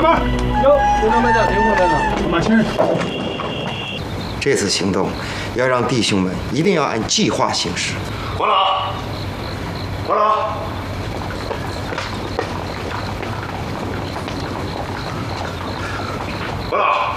班。 哟，刘长班长，您回来了。 马先生， 这次行动要让弟兄们一定要按计划行事。 回来啊！回来啊！回来啊！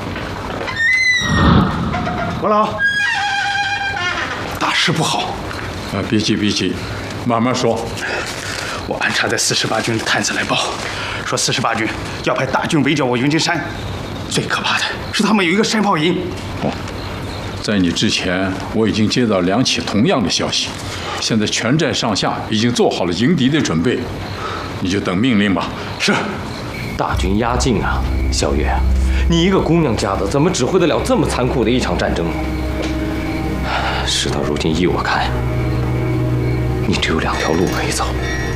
回来啊！大事不好！ 别急，别急，慢慢说。 我安插在48军的探子来报，说48军要派大军围剿我云金山。最可怕的是，他们有一个山炮营。 在你之前，我已经接到2起同样的消息，现在全寨上下已经做好了迎敌的准备，你就等命令吧。 是。 大军压境啊，小月，你一个姑娘家的，怎么指挥得了这么残酷的一场战争呢？事到如今，依我看，你只有2条路可以走。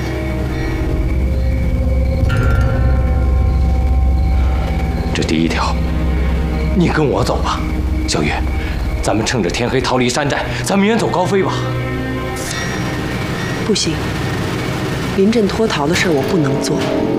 这第一条，你跟我走吧，小月，咱们趁着天黑逃离山寨，咱们远走高飞吧。 不行，临阵脱逃的事我不能做。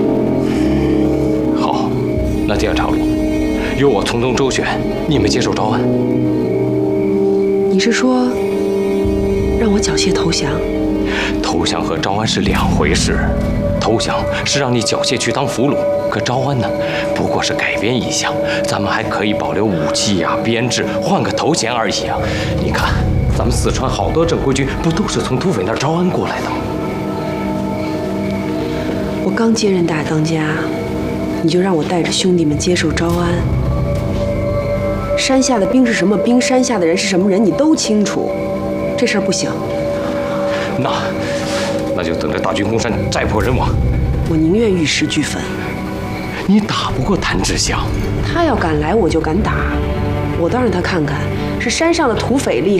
好，那第2条路，由我从中周旋，你们接受招安。 你是说让我缴械投降？ 投降和招安是2回事。投降是让你缴械去当俘虏，可招安呢，不过是改编一下，咱们还可以保留武器呀、编制，换个头衔而已啊。你看，咱们四川好多正规军不都是从土匪那儿招安过来的吗？ 我刚接任大当家，你就让我带着兄弟们接受招安。山下的兵是什么兵，山下的人是什么人，你都清楚。这事儿不行。 那就等着大军攻山，寨破人亡。 我宁愿玉石俱焚。 你打不过谭志祥， 他要敢来，我就敢打。我倒让他看看，是山上的土匪厉害。